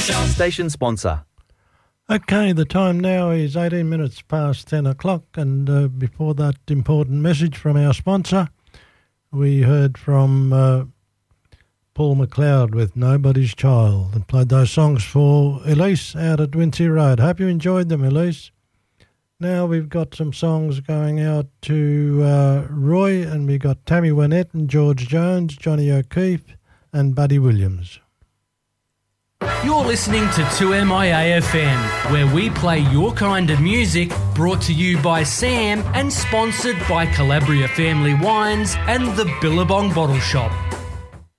Shop. Station sponsor. Okay, the time now is 18 minutes past 10 o'clock, and before that important message from our sponsor, we heard from Paul McLeod with Nobody's Child, and played those songs for Elise out at Wincy Road. Hope you enjoyed them, Elise. Now we've got some songs going out to Roy, and we've got Tammy Wynette and George Jones, Johnny O'Keefe and Buddy Williams. You're listening to 2MIA-FM, where we play your kind of music, brought to you by Sam and sponsored by Calabria Family Wines and the Billabong Bottle Shop.